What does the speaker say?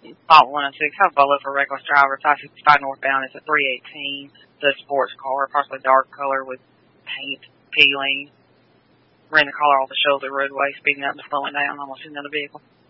Lot 106, have Bolo for reckless driver, 565 northbound. It's a 318. The sports car, possibly dark color with paint peeling. Ran the collar off the shoulder roadway, speeding up and slowing down, almost in another vehicle.